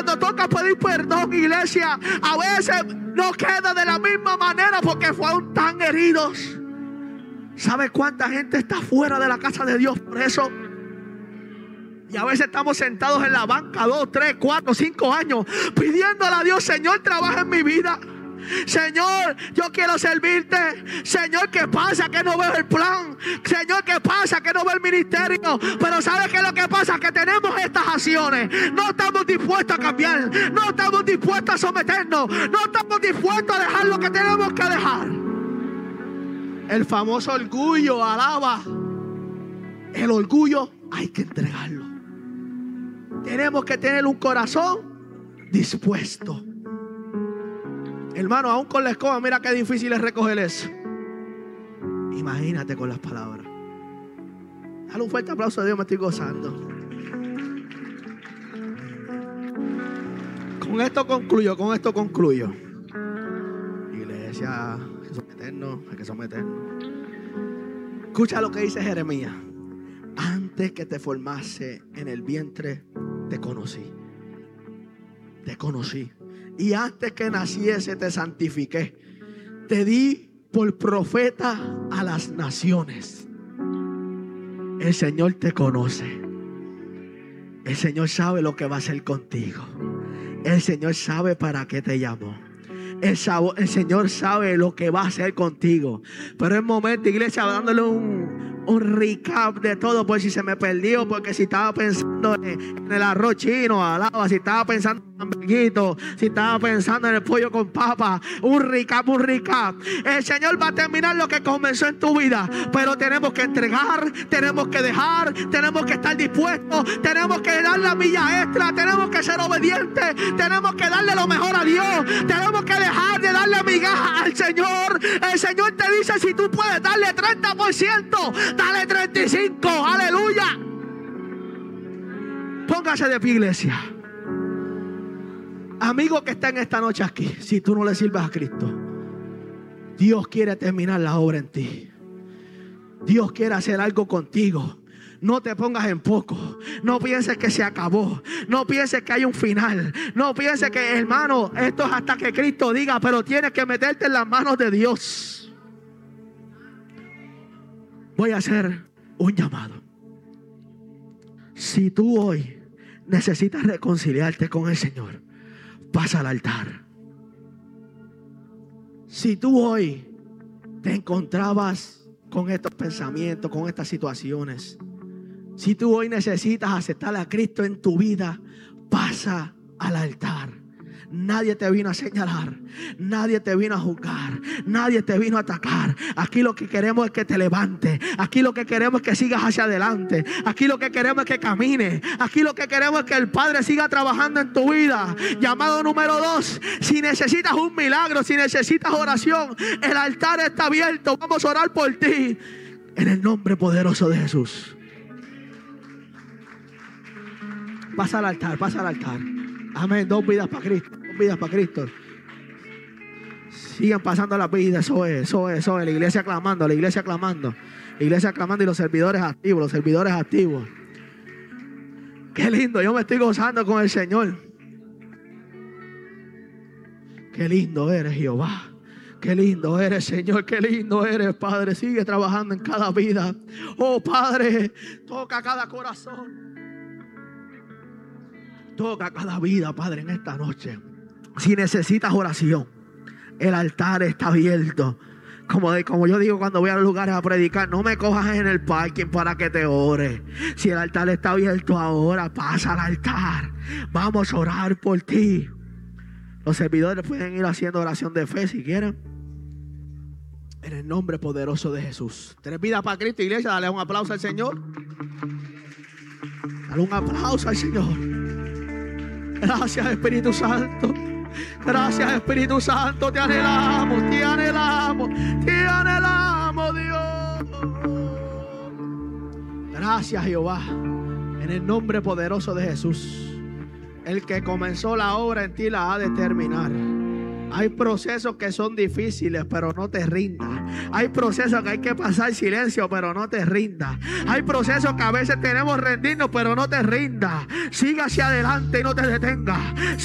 cuando toca pedir perdón, iglesia, a veces no queda de la misma manera porque fueron tan heridos. ¿Sabe cuánta gente está fuera de la casa de Dios por eso? Y a veces estamos sentados en la banca 2, 3, 4, 5 años pidiéndole a Dios: Señor, trabaja en mi vida. Señor, yo quiero servirte. Señor, ¿qué pasa? Que no veo el plan. Señor, ¿qué pasa? Que no veo el ministerio. Pero ¿sabes qué es lo que pasa? Que tenemos estas acciones. No estamos dispuestos a cambiar. No estamos dispuestos a someternos. No estamos dispuestos a dejar lo que tenemos que dejar. El famoso orgullo, alaba. El orgullo hay que entregarlo. Tenemos que tener un corazón dispuesto. Hermano, aún con la escoba, mira qué difícil es recoger eso. Imagínate con las palabras. Dale un fuerte aplauso a Dios, me estoy gozando. Con esto concluyo. Iglesia, hay que someternos, hay que someternos. Escucha lo que dice Jeremías. Antes que te formase en el vientre, te conocí. Te conocí. Y antes que naciese te santifiqué. Te di por profeta a las naciones. El Señor te conoce. El Señor sabe lo que va a hacer contigo. El Señor sabe para qué te llamó. El Señor sabe lo que va a hacer contigo. Pero es momento, iglesia, dándole un recap de todo, por si se me perdió, porque si estaba pensando en el arroz chino, alaba, si estaba pensando en hamburguito, si estaba pensando en el pollo con papa, un recap. El Señor va a terminar lo que comenzó en tu vida, pero tenemos que entregar, tenemos que dejar, tenemos que estar dispuestos, tenemos que dar la milla extra, tenemos que ser obedientes, tenemos que darle lo mejor a Dios, tenemos que dejar de darle migajas al Señor. El Señor te dice: si tú puedes darle 30%, dale 35, aleluya. Póngase de pie, iglesia. Amigo que está en esta noche aquí, si tú no le sirves a Cristo, Dios quiere terminar la obra en ti. Dios quiere hacer algo contigo. No te pongas en poco. No pienses que se acabó. No pienses que hay un final. No pienses que, hermano, esto es hasta que Cristo diga. Pero tienes que meterte en las manos de Dios. Voy a hacer un llamado. Si tú hoy necesitas reconciliarte con el Señor, pasa al altar. Si tú hoy te encontrabas con estos pensamientos, con estas situaciones, si tú hoy necesitas aceptar a Cristo en tu vida, pasa al altar. Nadie te vino a señalar, nadie te vino a juzgar, nadie te vino a atacar. Aquí lo que queremos es que te levantes. Aquí lo que queremos es que sigas hacia adelante. Aquí lo que queremos es que camines. Aquí lo que queremos es que el Padre siga trabajando en tu vida. Llamado número 2: si necesitas un milagro, si necesitas oración, el altar está abierto. Vamos a orar por ti en el nombre poderoso de Jesús. Pasa al altar, pasa al altar. Amén. 2 vidas para Cristo, 2 vidas para Cristo. Sigan pasando las vidas. Eso es. La iglesia clamando, la iglesia clamando. La iglesia clamando y los servidores activos. Qué lindo, yo me estoy gozando con el Señor. Qué lindo eres, Jehová. Qué lindo eres, Señor. Qué lindo eres, Padre. Sigue trabajando en cada vida. Oh, Padre, toca cada corazón. Toca cada vida, Padre, en esta noche. Si necesitas oración, el altar está abierto. Como yo digo cuando voy a los lugares a predicar, no me cojas en el parking para que te ore. Si el altar está abierto ahora, pasa al altar. Vamos a orar por ti. Los servidores pueden ir haciendo oración de fe si quieren. En el nombre poderoso de Jesús. 3 vidas para Cristo, iglesia. Dale un aplauso al Señor. Dale un aplauso al Señor. Gracias, Espíritu Santo. Gracias, Espíritu Santo. Te anhelamos, Dios. Gracias, Jehová. En el nombre poderoso de Jesús. El que comenzó la obra en ti la ha de terminar. Hay procesos que son difíciles, pero no te rindas. Hay procesos que hay que pasar silencio, pero no te rindas. Hay procesos que a veces tenemos rendirnos, pero no te rindas. Siga hacia adelante y no te detengas.